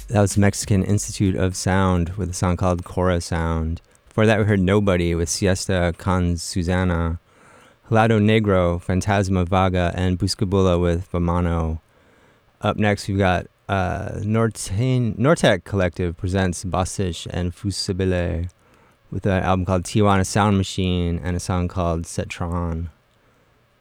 That was Mexican Institute of Sound with a song called Cora Sound. Before that, we heard Nobody with Siesta con Susana, Helado Negro, Fantasma Vaga, and Buscabula with Vamano. Up next, we've got Nortec Collective presents Basish and Fusibile with an album called Tijuana Sound Machine and a song called Cetron.